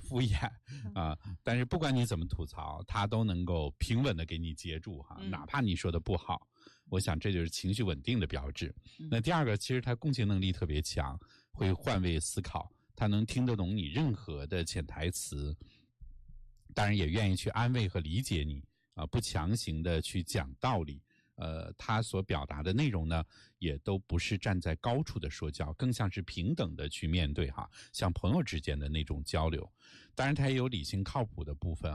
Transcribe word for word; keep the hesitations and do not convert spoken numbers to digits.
敷衍啊。但是不管你怎么吐槽，他都能够平稳的给你接住哈，哪怕你说的不好，我想这就是情绪稳定的标志。那第二个，其实他共情能力特别强，会换位思考，他能听得懂你任何的潜台词，当然也愿意去安慰和理解你啊，不强行的去讲道理。呃，他所表达的内容呢，也都不是站在高处的说教，更像是平等的去面对哈，像朋友之间的那种交流。当然，他也有理性靠谱的部分